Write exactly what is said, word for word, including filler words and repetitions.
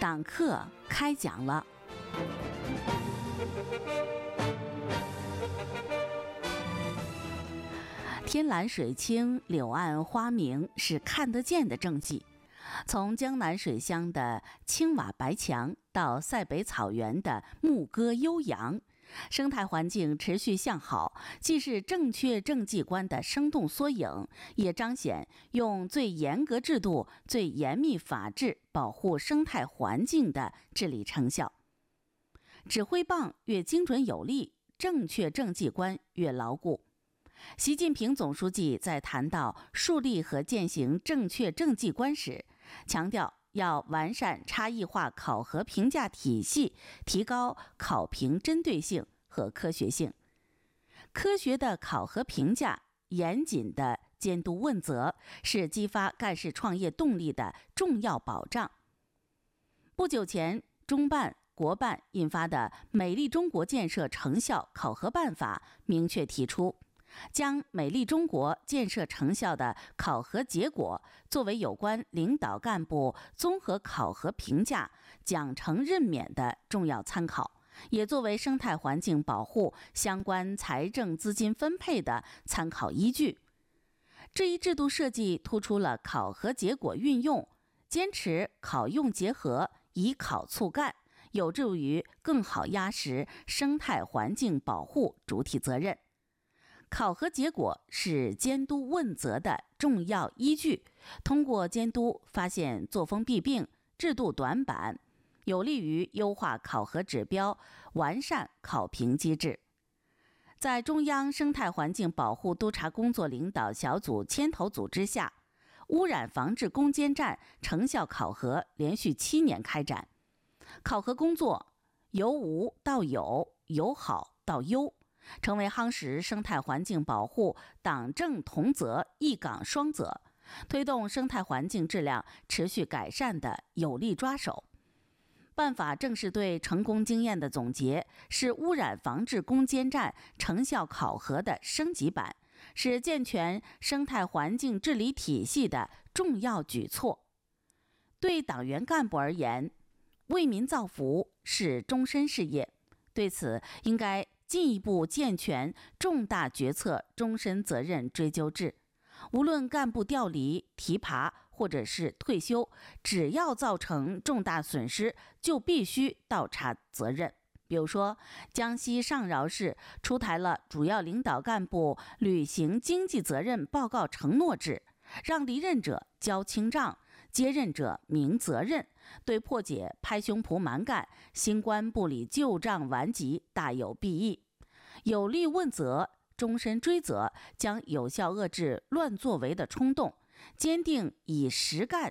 党课开讲了。天蓝水清，柳暗花明，是看得见的政绩。从江南水乡的青瓦白墙到塞北草原的牧歌悠扬，生态环境持续向好，既是正确政绩观的生动缩影，也彰显用最严格制度、最严密法治保护生态环境的治理成效。指挥棒越精准有力，正确政绩观越牢固。习近平总书记在谈到树立和践行正确政绩观时，强调要完善差异化考核评价体系，提高考评针对性和科学性。科学的考核评价，严谨的监督问责，是激发干事创业动力的重要保障。不久前，中办、国办印发的《美丽中国建设成效考核办法》明确提出，将美丽中国建设成效的考核结果作为有关领导干部综合考核评价、奖惩任免的重要参考，也作为生态环境保护相关财政资金分配的参考依据。这一制度设计突出了考核结果运用，坚持考用结合，以考促干，有助于更好压实生态环境保护主体责任。考核结果是监督问责的重要依据，通过监督发现作风弊病、制度短板，有利于优化考核指标，完善考评机制。在中央生态环境保护督察工作领导小组牵头组织下，污染防治攻坚战成效考核连续七年开展，考核工作由无到有，由好到优，成为夯实生态环境保护党政同责一岗双责，推动生态环境质量持续改善的有力抓手。办法正是对成功经验的总结，是污染防治攻坚战成效考核的升级版，是健全生态环境治理体系的重要举措。对党员干部而言，为民造福是终身事业，对此应该进一步健全重大决策终身责任追究制。无论干部调离、提拔或者是退休，只要造成重大损失，就必须倒查责任。比如说，江西上饶市出台了主要领导干部履行经济责任报告承诺制，让离任者交清账，接任者明责任，对破解拍胸脯蛮干、新官不理旧账顽疾大有裨益。有力问责、终身追责，将有效遏制乱作为的冲动，坚定以实干